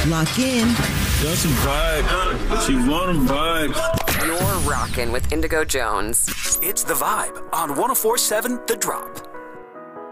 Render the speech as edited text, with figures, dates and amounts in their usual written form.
Lock in. That's some vibe. She want a vibe. You're rockin' with Indigo Jones. It's The Vibe on 104.7 The Drop.